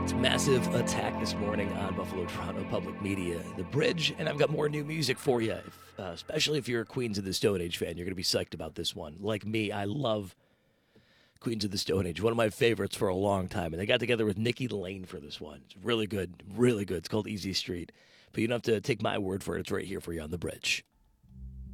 It's Massive Attack this morning on Buffalo Toronto Public Media, The Bridge, and I've got more new music for you, especially if you're a Queens of the Stone Age fan. You're going to be psyched about this one. Like me, I love Queens of the Stone Age, one of my favorites for a long time, and they got together with Nikki Lane for this one. It's really good, really good. It's called Easy Street, but you don't have to take my word for it. It's right here for you on The Bridge.